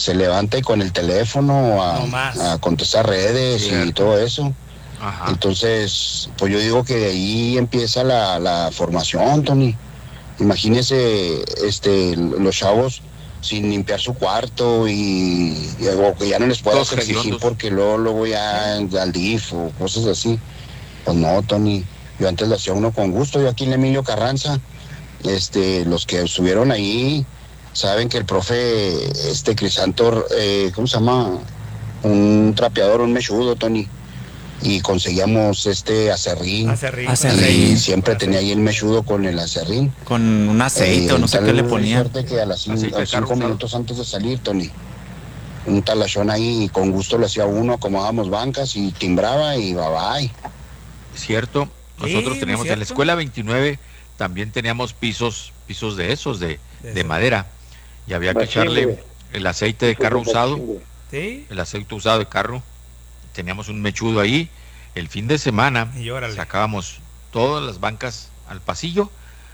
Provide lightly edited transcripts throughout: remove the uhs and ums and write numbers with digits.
se levanta y con el teléfono a contestar redes y todo eso. Ajá. Entonces, pues yo digo que de ahí empieza la formación, Tony. Imagínese, los chavos sin limpiar su cuarto o que ya no les puedas exigir porque luego ya al DIF o cosas así. Pues no, Tony, yo antes lo hacía uno con gusto. Yo aquí en Emilio Carranza, los que estuvieron ahí saben que el profe, Crisantor, ¿cómo se llama? Un trapeador, un mechudo, Tony. Y conseguíamos aserrín. Y siempre tenía ahí el mechudo con el aserrín. Con un aceite o no sé qué le ponía. Suerte que a los 5 minutos antes de salir, Tony, un talachón ahí, y con gusto lo hacía uno, acomodábamos bancas y timbraba y bye. Cierto, nosotros teníamos en la escuela 29, también teníamos pisos de esos, de madera, y había que echarle el aceite de carro usado, el aceite usado de carro. Teníamos un mechudo ahí. El fin de semana sacábamos todas las bancas al pasillo,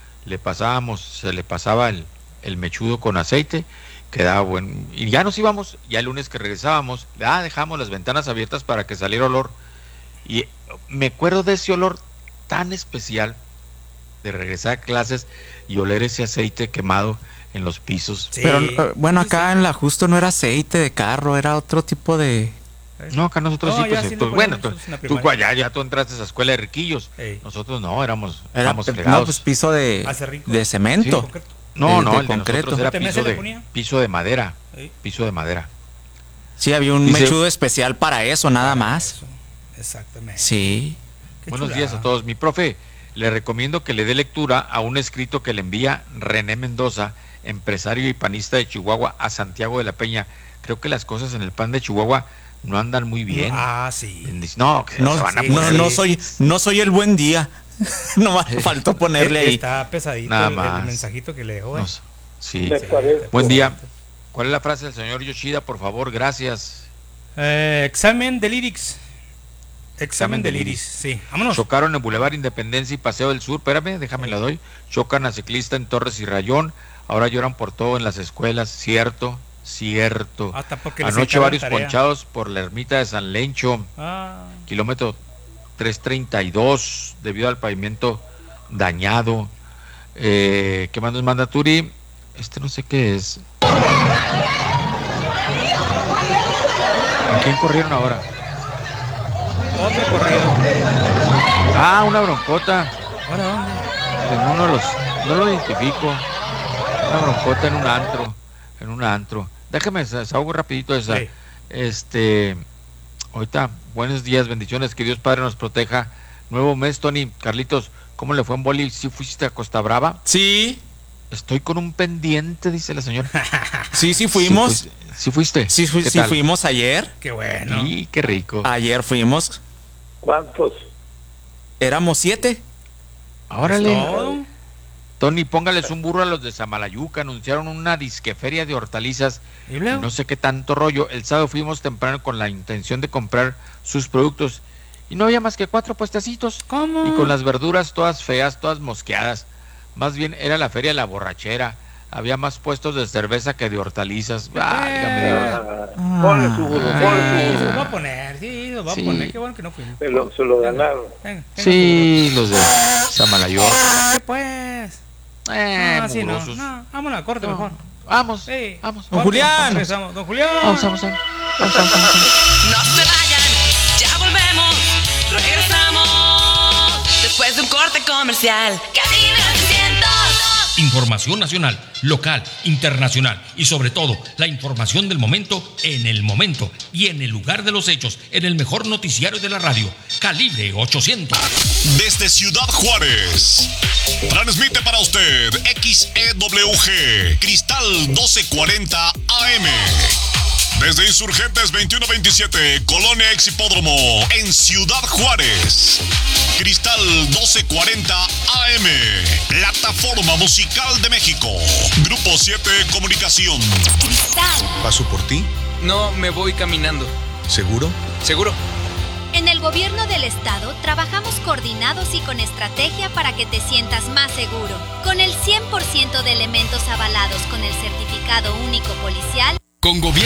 se le pasaba el mechudo con aceite, quedaba bueno, y ya nos íbamos. Ya el lunes que regresábamos, dejamos las ventanas abiertas para que saliera olor, y me acuerdo de ese olor tan especial de regresar a clases y oler ese aceite quemado en los pisos. Sí. Pero bueno, acá en la Justo no era aceite de carro, era otro tipo de... No, acá nosotros bueno, tú entraste a esa escuela de riquillos. Nosotros no, éramos fregados. No, pues piso de cemento. Sí, no, el concreto. De nosotros era piso de madera. Piso de madera. Sí, había un mechudo especial para eso, nada más. Exactamente. Sí. Buenos días a todos. Mi profe, le recomiendo que le dé lectura a un escrito que le envía René Mendoza, empresario y panista de Chihuahua, a Santiago de la Peña. Creo que las cosas en el PAN de Chihuahua no andan muy bien. Sí. No soy el buen día. No faltó ponerle ahí. Está pesadito nada más. El mensajito que le dejó. Sí. Buen día. ¿Cuál es la frase del señor Yoshida, por favor? Gracias. Examen de lyrics. Examen de lyrics, sí. Vámonos. Chocaron en Boulevard Independencia y Paseo del Sur. Espérame, déjame la doy. Chocan a ciclista en Torres y Rayón. Ahora lloran por todo en las escuelas. Cierto. Anoche varios ponchados por la ermita de San Lencho, kilómetro 332, debido al pavimento dañado. ¿Qué más nos manda Turi? No sé qué es. ¿A quién corrieron ahora? Otro corrido. Una broncota. ¿Ahora dónde? No lo identifico. Una broncota en un antro. Déjame desahogo rapidito esa. Sí. Ahorita, buenos días, bendiciones, que Dios Padre nos proteja. Nuevo mes, Tony. Carlitos, ¿cómo le fue en boli? ¿Sí fuiste a Costa Brava? Sí. Estoy con un pendiente, dice la señora. Sí fuimos. ¿Sí fuiste? Sí fuimos ayer. Qué bueno. Y qué rico. Ayer fuimos. ¿Cuántos? Éramos 7. Órale. Tony, póngales un burro a los de Samalayuca. Anunciaron una disqueferia de hortalizas y no sé qué tanto rollo. El sábado fuimos temprano con la intención de comprar sus productos y no había más que 4 puestecitos. ¿Cómo? Y con las verduras todas feas, todas mosqueadas. Más bien era la feria de la borrachera. Había más puestos de cerveza que de hortalizas. Ponle su burro, Se lo va a poner, lo va a poner. Qué bueno que no fuimos. Se lo ganaron. Venga, sí, los de Samalayuca. ¿Qué pues? No. Vámonos a corte mejor. Vamos. Don Julián. Don Julián. Vamos. No se vayan, ya volvemos. Regresamos después de un corte comercial. Cadena 800. Información nacional, local, internacional y sobre todo la información del momento en el momento y en el lugar de los hechos, en el mejor noticiario de la radio, Calibre 800. Desde Ciudad Juárez, transmite para usted XEWG, Cristal 1240 AM. Desde Insurgentes 2127, Colonia Exhipódromo, en Ciudad Juárez. Cristal 1240 AM, plataforma musical de México. Grupo 7 Comunicación. Cristal. ¿Paso por ti? No, me voy caminando. ¿Seguro? Seguro. En el gobierno del estado trabajamos coordinados y con estrategia para que te sientas más seguro. Con el 100% de elementos avalados con el certificado único policial. Con gobierno